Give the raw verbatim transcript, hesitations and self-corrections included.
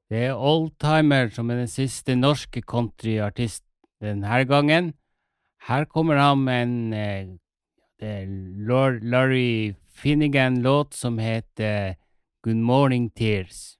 Det er Oldtimer som er den siste norske countryartist denne gangen. Her kommer han med en eh, det er Lor- Larry Finnegan-låt som heter Good Morning Tears.